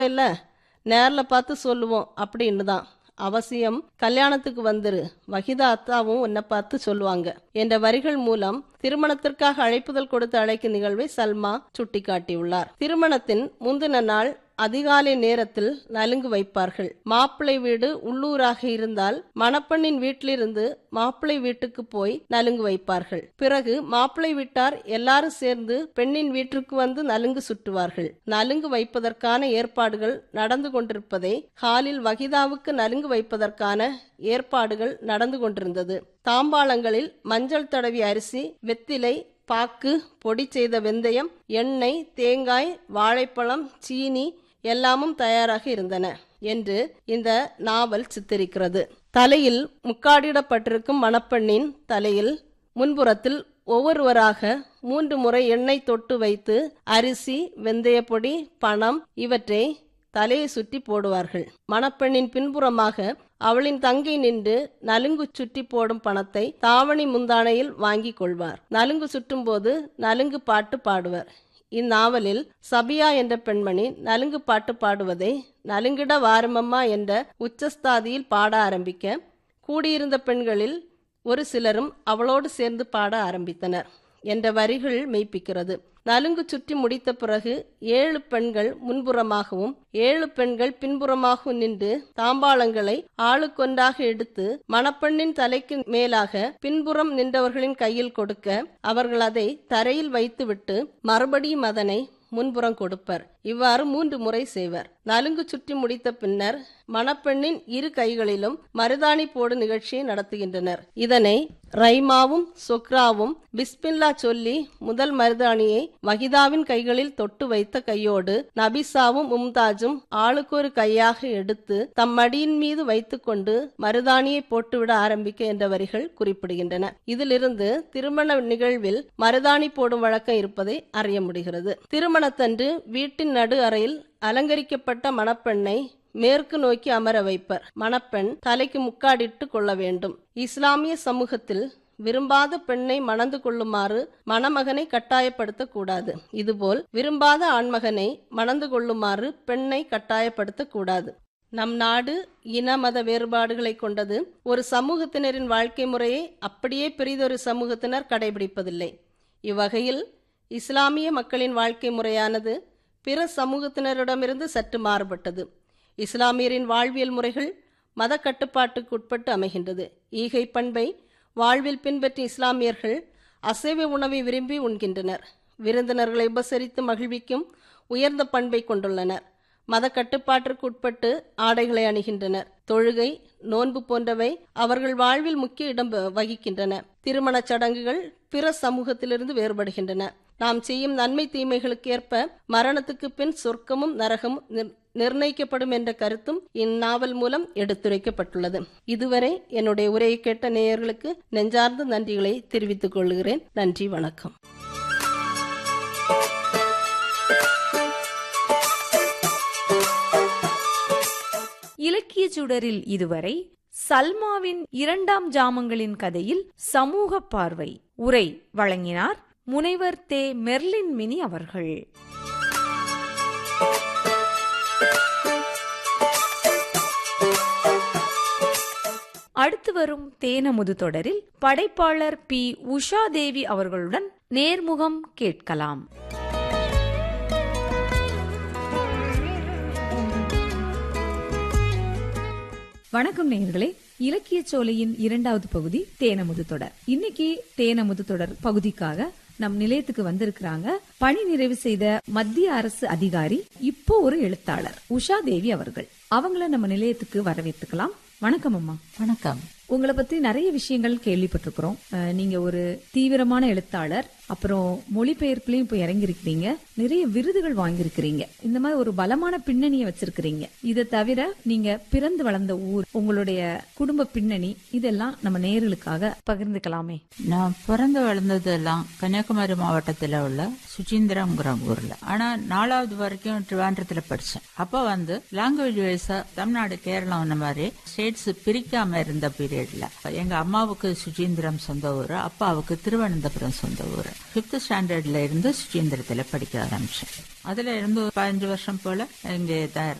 இல்ல, நேர்ல பார்த்து சொல்லுவோம் அப்படின்னு தான். அவசியம் கல்யாணத்துக்கு வந்துரு, வஹிதா அத்தாவும் உன்னை பார்த்து சொல்லுவாங்க என்ற வரிகள் மூலம் திருமணத்திற்காக அழைப்புதல் கொடுத்து அழைக்கும் நிகழ்வை சல்மா சுட்டிக்காட்டியுள்ளார். திருமணத்தின் முந்தின நாள் அதிகாலை நேரத்தில் நலுங்கு வைப்பார்கள். மாப்பிள்ளை வீடு உள்ளூராக இருந்தால் மணப்பெண்ணின் வீட்டிலிருந்து மாப்பிள்ளை வீட்டுக்கு போய் நலுங்கு வைப்பார்கள். பிறகு மாப்பிள்ளை வீட்டார் எல்லாரும் சேர்ந்து பெண்ணின் வீட்டிற்கு வந்து நலுங்கு சுட்டுவார்கள். நலுங்கு வைப்பதற்கான ஏற்பாடுகள் நடந்து கொண்டிருப்பதை ஹாலில் வஹிதாவுக்கு நலுங்கு வைப்பதற்கான ஏற்பாடுகள் நடந்து கொண்டிருந்தது. தாம்பாளங்களில் மஞ்சள் தடவி அரிசி, வெத்திலை, பாக்கு, பொடி செய்த வெந்தயம், எண்ணெய், தேங்காய், வாழைப்பழம், சீனி எல்லாமும் தயாராக இருந்தன என்று இந்த நாவல் சித்தரிக்கிறது. தலையில் முக்காடிடப்பட்டிருக்கும் மணப்பெண்ணின் தலையில் முன்புறத்தில் ஒவ்வொருவராக 3 முறை எண்ணெய் தொட்டு வைத்து அரிசி, வெந்தயப்பொடி, பணம் இவற்றை தலையை சுற்றி போடுவார்கள். மணப்பெண்ணின் பின்புறமாக அவளின் தங்கை நின்று நலுங்கு சுற்றி போடும் பணத்தை தாவணி முந்தானையில் வாங்கி கொள்வார். நலுங்கு சுற்றும் போது நலுங்கு பாட்டு பாடுவர். இந்நாவலில் சபியா என்ற பெண்மணி நலுங்கு பாட்டு பாடுவதை நலுங்கிட வாரமம்மா என்ற உச்சஸ்தாதியில் பாட ஆரம்பிக்க, கூடியிருந்த பெண்களில் ஒரு சிலரும் அவளோடு சேர்ந்து பாட ஆரம்பித்தனர் என்ற வரிகள் மெய்ப்பிக்கிறது. நலுங்கு சுற்றி முடித்த பிறகு 7 பெண்கள் முன்புறமாகவும் 7 பெண்கள் பின்புறமாகவும் நின்று தாம்பாளங்களை ஆளுக்கொன்றாக எடுத்து மணப்பெண்ணின் தலைக்கு மேலாக பின்புறம் நின்றவர்களின் கையில் கொடுக்க, அவர்கள் அதை தரையில் வைத்துவிட்டு மறுபடியும் அதனை முன்புறம் கொடுப்பர். இவ்வாறு 3 முறை செய்வர். நலுங்கு சுற்றி முடித்த பின்னர் மணப்பெண்ணின் 2 கைகளிலும் மருதாணி போடு நிகழ்ச்சியை நடத்துகின்றனர். இதனை ரைமாவும் சொக்ராவும் பிஸ்மில்லா சொல்லி முதல் மருதாணியை வஹிதாவின் கைகளில் தொட்டு வைத்த கையோடு நபிசாவும் மும்தாஜும் ஆளுக்கு ஒரு கையாக எடுத்து தம் மடியின் மீது வைத்துக்கொண்டு மருதாணியை போட்டுவிட ஆரம்பிக்க என்ற வரிகள் குறிப்பிடுகின்றன. இதிலிருந்து திருமண நிகழ்வில் மருதாணி போடும் வழக்கம் இருப்பதை அறிய முடிகிறது. திருமணத்தன்று வீட்டின் நடு அறையில் அலங்கரிக்கப்பட்ட மணப்பெண்ணை மேற்கு நோக்கி அமர வைப்பர். மணப்பெண் தலைக்கு முக்காடிட்டு கொள்ள வேண்டும். இஸ்லாமிய சமூகத்தில் விரும்பாத பெண்ணை மணந்து கொள்ளுமாறு மணமகனை கட்டாயப்படுத்த கூடாது. இதுபோல் விரும்பாத ஆண்மகனை மணந்து கொள்ளுமாறு பெண்ணை கட்டாயப்படுத்த கூடாது. நம் நாடு இன மத வேறுபாடுகளை கொண்டது. ஒரு சமூகத்தினரின் வாழ்க்கை முறையை அப்படியே பெரிதொரு சமூகத்தினர் கடைபிடிப்பதில்லை. இவ்வகையில் இஸ்லாமிய மக்களின் வாழ்க்கை முறையானது பிற சமூகத்தினரிடமிருந்து சற்று மாறுபட்டது. இஸ்லாமியரின் வாழ்வியல் முறைகள் மத கட்டுப்பாட்டுக்கு உட்பட்டு அமைகின்றது. ஈகை பண்பை வாழ்வில் பின்பற்றி இஸ்லாமியர்கள் அசைவ உணவை விரும்பி உண்கின்றனர். விருந்தினர்களை உபசரித்து மகிழ்விக்கும் உயர்ந்த பண்பை கொண்டுள்ளனர். மத கட்டுப்பாட்டிற்கு உட்பட்டு ஆடைகளை அணிகின்றனர். தொழுகை, நோன்பு போன்றவை அவர்கள் வாழ்வில் முக்கிய இடம் வகிக்கின்றன. திருமண சடங்குகள் பிற சமூகத்திலிருந்து வேறுபடுகின்றன. நாம் செய்யும் நன்மை தீமைகளுக்கு ஏற்ப மரணத்துக்கு பின் சொர்க்கமும் நரகமும் நிர்ணயிக்கப்படும் என்ற கருத்தும் இந்நாவல் மூலம் எடுத்துரைக்கப்பட்டுள்ளது. இதுவரை என்னுடைய உரையை கேட்ட நேயர்களுக்கு நெஞ்சார்ந்த நன்றிகளை தெரிவித்துக் கொள்கிறேன். நன்றி, வணக்கம். இலக்கிய சுடரில் இதுவரை சல்மாவின் 2ஆம் ஜாமங்களின் கதையில் சமூக பார்வை உரை வழங்கினார் முனைவர் தே. மெர்லின் மினி அவர்கள். அடுத்து வரும் தேனமுது தொடரில் படைப்பாளர் பி. உஷா தேவி அவர்களுடன் நேர்முகம் கேட்கலாம். வணக்கம் நேயர்களே, இலக்கிய சோலையின் 2வது பகுதி தேனமுது தொடர். இன்னைக்கு தேனமுது தொடர் பகுதிக்காக நம் நிலையத்துக்கு வந்திருக்கிறாங்க பணி நிறைவு செய்த மத்திய அரசு அதிகாரி, இப்போ ஒரு எழுத்தாளர் உஷா தேவி அவர்கள். அவங்கள நம்ம நிலையத்துக்கு வரவேற்றுக்கலாம். வணக்கம் அம்மா. வணக்கம். உங்களை பத்தி நிறைய விஷயங்கள் கேள்விப்பட்டிருக்கிறோம். நீங்க ஒரு தீவிரமான எழுத்தாளர், அப்புறம் மொழிபெயர்ப்புலயும் இப்ப இறங்கிருக்கிறீங்க, நிறைய விருதுகள் வாங்கியிருக்கிறீங்க, இந்த மாதிரி ஒரு பலமான பின்னணியை வச்சிருக்கிறீங்க. இதை தவிர நீங்க பிறந்து வளர்ந்த ஊர், உங்களுடைய குடும்ப பின்னணி, இதெல்லாம் நம்ம நேயர்களுக்காக பகிர்ந்துக்கலாமே. நான் பிறந்து வளர்ந்தது எல்லாம் கன்னியாகுமரி மாவட்டத்துல உள்ள சுசீந்திரம்ங்கிற ஊர்ல. ஆனா 4வது வரைக்கும் ட்ரிவாண்ட்ரத்துல படிச்சேன். அப்ப லாங்குவேஜ் வைஸா தமிழ்நாடு, கேரளம் அந்த மாதிரி ஸ்டேட்ஸ் பிரிக்காம இருந்த பீரியட்ல எங்க அம்மாவுக்கு சுசீந்திரம் சொந்த ஊரு, அப்பாவுக்கு திருவனந்தபுரம் சொந்த ஊரு. 5th ஸ்டாண்டர்ட்ல இருந்து சுச்சீந்திரத்துல படிக்க ஆரம்பிச்சேன். அதுல இருந்து ஒரு 15 வருஷம் போல இங்கே தான்